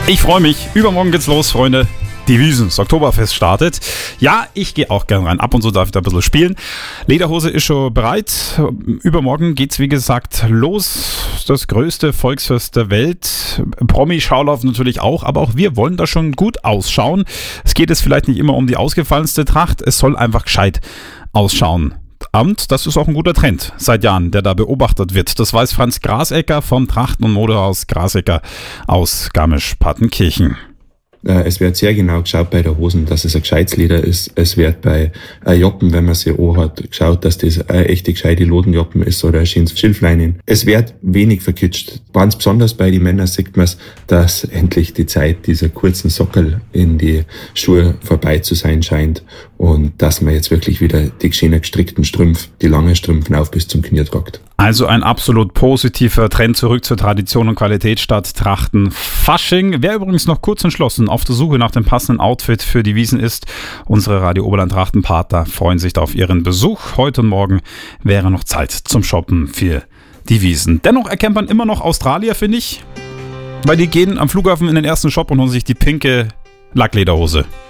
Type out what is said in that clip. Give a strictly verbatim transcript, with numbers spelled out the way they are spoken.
Ich freue mich. Übermorgen geht's los, Freunde. Die Wiesn, das Oktoberfest startet. Ja, ich gehe auch gern rein. Ab und zu darf ich da ein bisschen spielen. Lederhose ist schon bereit. Übermorgen geht's, wie gesagt, los. Das größte Volksfest der Welt. Promi-Schaulauf natürlich auch, aber auch wir wollen da schon gut ausschauen. Es geht jetzt vielleicht nicht immer um die ausgefallenste Tracht. Es soll einfach gescheit ausschauen. Und das ist auch ein guter Trend seit Jahren, der da beobachtet wird. Das weiß Franz Grasecker vom Trachten- und Modehaus Grasecker aus Garmisch-Partenkirchen. Es wird sehr genau geschaut bei der Hosen, dass es ein gescheites Leder ist. Es wird bei Joppen, wenn man sie anhat, geschaut, dass das eine echte gescheite Lodenjoppen ist oder ein schönes Schilfleinen. Es wird wenig verkitscht. Ganz besonders bei den Männern sieht man es, dass endlich die Zeit dieser kurzen Sockel in die Schuhe vorbei zu sein scheint und dass man jetzt wirklich wieder die schönen gestrickten Strümpfe, die langen Strümpfe auf bis zum Knie tragt. Also ein absolut positiver Trend zurück zur Tradition und Qualität statt Trachten Fasching. Wer übrigens noch kurz entschlossen auf der Suche nach dem passenden Outfit für die Wiesn ist, unsere Radio Oberland Trachtenpartner freuen sich auf ihren Besuch. Heute und morgen wäre noch Zeit zum Shoppen für die Wiesn. Dennoch erkennt man immer noch Australier, finde ich, weil die gehen am Flughafen in den ersten Shop und holen sich die pinke Lacklederhose.